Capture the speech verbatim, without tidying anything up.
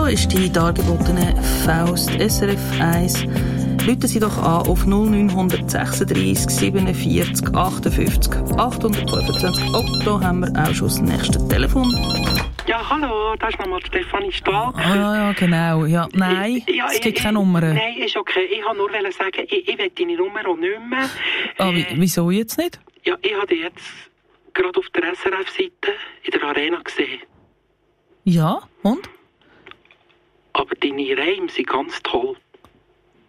Da ist die dargebotene Faust S R F eins. Rufen Sie doch an auf null neun sechsunddreißig siebenundvierzig achtundfünfzig achthundertfünfundzwanzig. Oh, da haben wir auch schon das nächste Telefon. Ja, hallo, da ist nochmal Stefanie Stark. Ah, ja, genau. Ja, nein, ich, ja, es gibt ich, keine Nummer. Nein, ist okay. Ich wollte nur sagen, ich, ich will deine Nummer auch nicht mehr. Ah, äh, wieso jetzt nicht? Ja, ich habe dich jetzt gerade auf der S R F-Seite in der Arena gesehen. Ja, und? Aber deine Reime sind ganz toll.